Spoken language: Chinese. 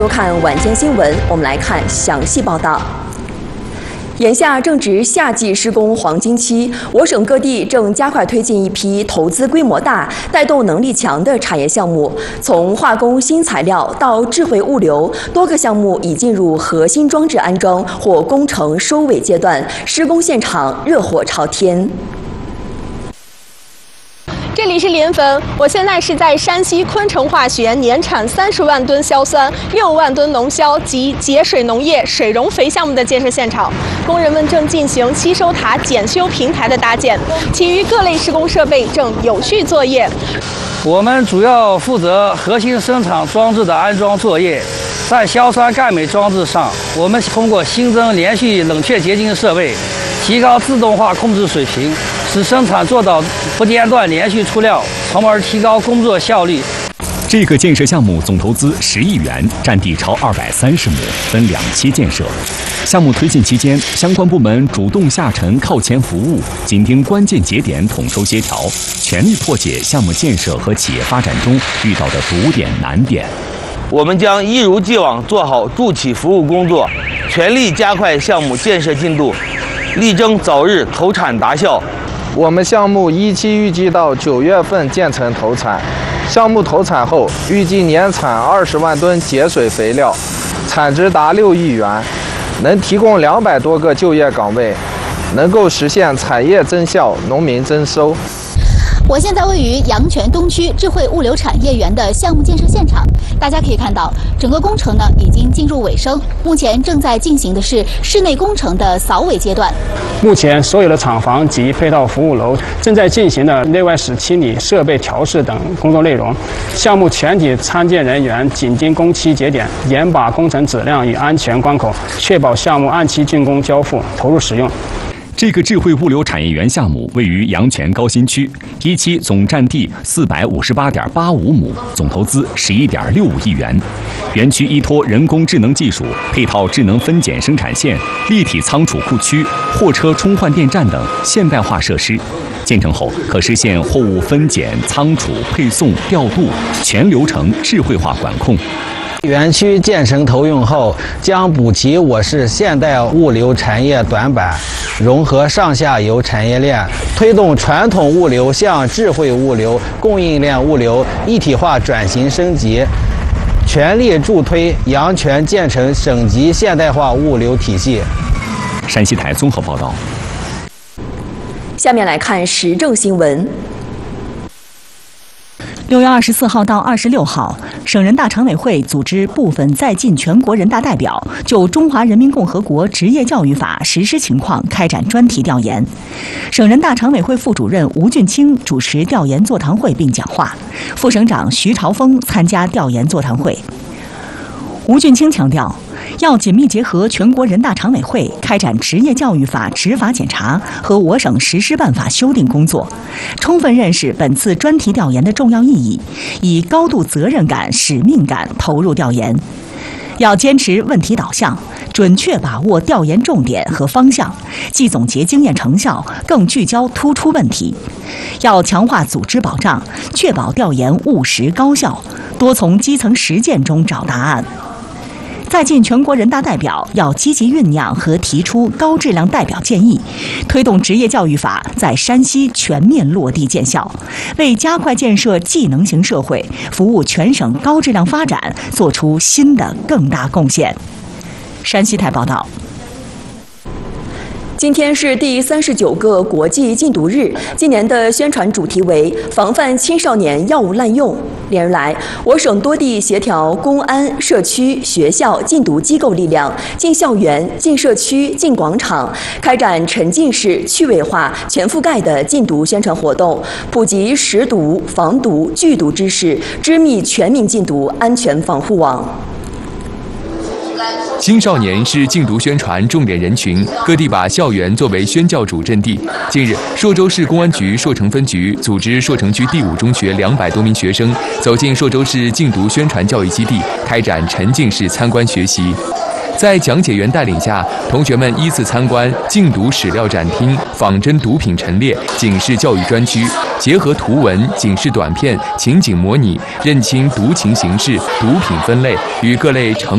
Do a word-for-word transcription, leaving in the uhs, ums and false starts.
收看晚间新闻，我们来看详细报道。眼下正值夏季施工黄金期，我省各地正加快推进一批投资规模大、带动能力强的产业项目。从化工新材料到智慧物流，多个项目已进入核心装置安装或工程收尾阶段，施工现场热火朝天。 这里是临汾，我现在是在山西昆城化学年产三十万吨硝酸、六万吨浓硝及节水农业水溶肥项目的建设现场，工人们正进行吸收塔检修平台的搭建，其余各类施工设备正有序作业。 我们主要负责核心生产装置的安装作业，在硝酸钙镁装置上，我们通过新增连续冷却结晶设备，提高自动化控制水平。 使生产做到不间断连续出料，从而提高工作效率。 这个建设项目总投资十亿元，占地超二百三十亩，分两期建设。项目推进期间，相关部门主动下沉靠前服务，紧盯关键节点统筹协调，全力破解项目建设和企业发展中遇到的堵点难点。 我们将一如既往做好助企服务工作，全力加快项目建设进度，力争早日投产达效。 我们项目一期预计到九月份建成投产，项目投产后预计年产二十万吨节水肥料，产值达六亿元，能提供两百多个就业岗位，能够实现产业增效、农民增收。 我现在位于阳泉东区智慧物流产业园的项目建设现场，大家可以看到，整个工程呢已经进入尾声，目前正在进行的是室内工程的扫尾阶段。 目前所有的厂房及配套服务楼正在进行的内外室清理、设备调试等工作内容。项目全体参建人员紧盯工期节点，严把工程质量与安全关口，确保项目按期竣工交付、投入使用。 这个智慧物流产业园项目位于阳泉高新区，一期总占地四百五十八点八五亩，总投资十一点六五亿元。园区依托人工智能技术，配套智能分拣生产线、立体仓储库区、货车充换电站等现代化设施。建成后，可实现货物分拣、仓储、配送、调度全流程智慧化管控。 园区建成投用后，将补齐我市现代物流产业短板，融合上下游产业链，推动传统物流向智慧物流、供应链物流一体化转型升级，全力助推阳泉建成省级现代化物流体系。 山西台综合报道。 下面来看时政新闻。 六月二十四号到二十六号，省人大常委会组织部分在晋全国人大代表就《中华人民共和国职业教育法》实施情况开展专题调研。省人大常委会副主任吴俊清主持调研座谈会并讲话，副省长徐朝峰参加调研座谈会。吴俊清强调，要紧密结合全国人大常委会开展职业教育法执法检查和我省实施办法修订工作，充分认识本次专题调研的重要意义，以高度责任感、使命感投入调研。要坚持问题导向，准确把握调研重点和方向，既总结经验成效，更聚焦突出问题。要强化组织保障，确保调研务实高效，多从基层实践中找答案。 在晋全国人大代表要积极酝酿和提出高质量代表建议，推动职业教育法在山西全面落地见效，为加快建设技能型社会、服务全省高质量发展做出新的更大贡献。山西台报道。 今天是第三十九个国际禁毒日，今年的宣传主题为“防范青少年药物滥用”。连日来，我省多地协调公安、社区、学校禁毒机构力量，进校园、进社区、进广场，开展沉浸式、趣味化、全覆盖的禁毒宣传活动，普及识毒、防毒、拒毒知识，织密全民禁毒安全防护网。 青少年是禁毒宣传重点人群，各地把校园作为宣教主阵地。近日，朔州市公安局朔城分局组织朔城区第五中学两百多名学生走进朔州市禁毒宣传教育基地，开展沉浸式参观学习。在讲解员带领下，同学们依次参观禁毒史料展厅、仿真毒品陈列、警示教育专区，结合图文、警示短片、情景模拟，认清毒情形势、毒品分类与各类成